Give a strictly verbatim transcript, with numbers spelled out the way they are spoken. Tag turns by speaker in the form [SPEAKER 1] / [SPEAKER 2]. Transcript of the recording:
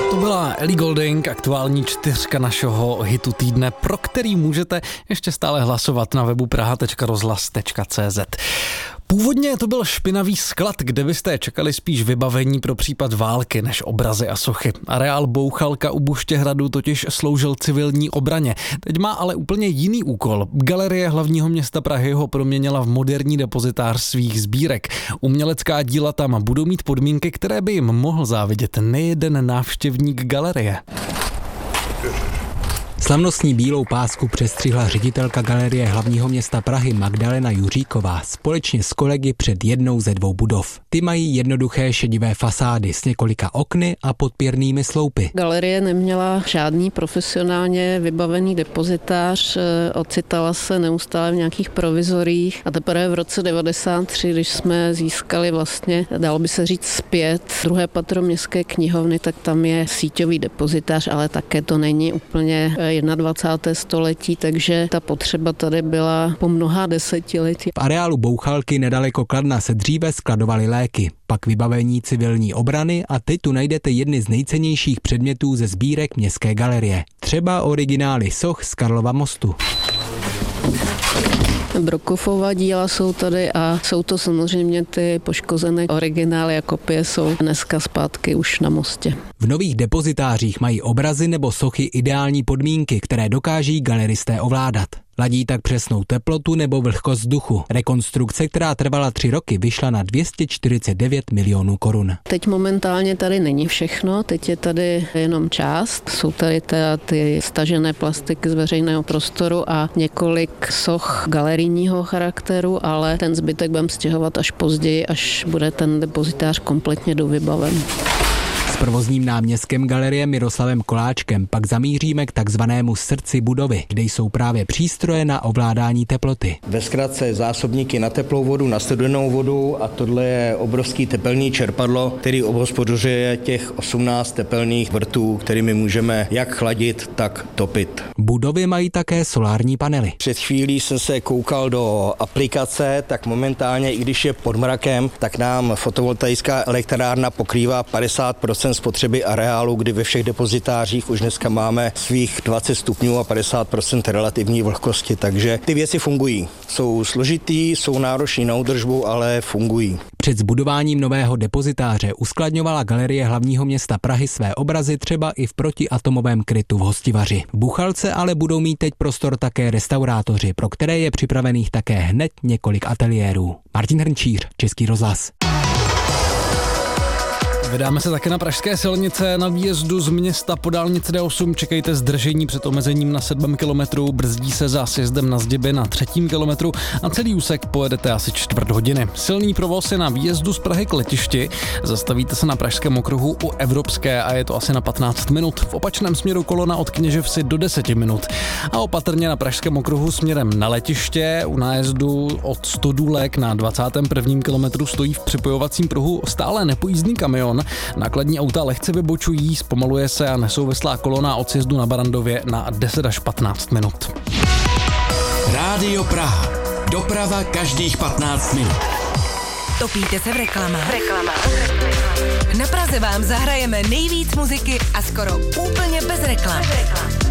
[SPEAKER 1] To byla Ellie Goulding, aktuální čtyřka našeho hitu týdne, pro který můžete ještě stále hlasovat na webu praha tečka rozhlas tečka cé zet. Původně to byl špinavý sklad, kde byste čekali spíš vybavení pro případ války než obrazy a sochy. Areál Bouchalka u Buštěhradu totiž sloužil civilní obraně. Teď má ale úplně jiný úkol. Galerie hlavního města Prahy ho proměnila v moderní depozitář svých sbírek. Umělecká díla tam budou mít podmínky, které by jim mohl závidět nejeden návštěvník galerie.
[SPEAKER 2] Slavnostní bílou pásku přestřihla ředitelka Galerie hlavního města Prahy Magdalena Juříková společně s kolegy před jednou ze dvou budov. Ty mají jednoduché šedivé fasády s několika okny a podpěrnými sloupy.
[SPEAKER 3] Galerie neměla žádný profesionálně vybavený depozitář, ocitala se neustále v nějakých provizorích a teprve v roce devadesát tři, když jsme získali vlastně, dalo by se říct zpět, druhé patro městské knihovny, tak tam je síťový depozitář, ale také to není úplně dvacátého prvního století, takže ta potřeba tady byla po mnoha desetiletí.
[SPEAKER 2] V areálu Bouchalky nedaleko Kladna se dříve skladovaly léky, pak vybavení civilní obrany a teď tu najdete jedny z nejcennějších předmětů ze sbírek Městské galerie. Třeba originály soch z Karlova mostu.
[SPEAKER 3] Brokoffova díla jsou tady a jsou to samozřejmě ty poškozené originály a kopie jsou dneska zpátky už na mostě.
[SPEAKER 2] V nových depozitářích mají obrazy nebo sochy ideální podmínky, které dokáží galeristé ovládat. Ladí tak přesnou teplotu nebo vlhkost vzduchu. Rekonstrukce, která trvala tři roky, vyšla na dvě stě čtyřicet devět milionů korun.
[SPEAKER 3] Teď momentálně tady není všechno, teď je tady jenom část. Jsou tady teda ty stažené plastiky z veřejného prostoru a několik soch galerijního charakteru, ale ten zbytek budeme stěhovat až později, až bude ten depozitář kompletně dovybaven.
[SPEAKER 2] S provozním náměstkem galerie Miroslavem Koláčkem pak zamíříme k takzvanému srdci budovy, kde jsou právě přístroje na ovládání teploty.
[SPEAKER 4] Ve zkratce zásobníky na teplou vodu, na studenou vodu a tohle je obrovský tepelný čerpadlo, který obhospodařuje těch osmnáct tepelných vrtů, kterými můžeme jak chladit, tak topit.
[SPEAKER 2] Budovy mají také solární panely.
[SPEAKER 4] Před chvílí jsem se koukal do aplikace, tak momentálně, i když je pod mrakem, tak nám fotovoltaická elektrárna pokrývá padesát procent spotřeby areálu, kdy ve všech depozitářích už dneska máme svých dvacet stupňů a padesát procent relativní vlhkosti, takže ty věci fungují. Jsou složitý, jsou náročný na údržbu, ale fungují.
[SPEAKER 2] Před zbudováním nového depozitáře uskladňovala Galerie hlavního města Prahy své obrazy třeba i v protiatomovém krytu v Hostivaři. V Buchalce ale budou mít teď prostor také restaurátoři, pro které je připravených také hned několik ateliérů. Martin Hrnčíř, Český rozhlas.
[SPEAKER 1] Vydáme se také na pražské silnice. Na výjezdu z města po dálnici D osm čekejte zdržení před omezením na sedm kilometrů, brzdí se za sjezdem na Zdiby na třetím kilometru a celý úsek pojedete asi čtvrt hodiny. Silný provoz je na výjezdu z Prahy k letišti, zastavíte se na pražském okruhu u Evropské a je to asi na patnáct minut. V opačném směru kolona od Kněževsi do deseti minut. A opatrně na pražském okruhu směrem na letiště u nájezdu od Stodůlek na dvacátém prvním kilometru stojí v připojovacím pruhu stále nepojízdný kamion. Nákladní auta lehce vybočují, zpomaluje se a nesouvislá kolona od sjezdu na Barandově na deset až patnáct minut.
[SPEAKER 5] Rádio Praha. Doprava každých patnáct minut.
[SPEAKER 6] Topíte se v reklamách? Reklama. Na Praze vám zahrajeme nejvíc muziky a skoro úplně bez reklam.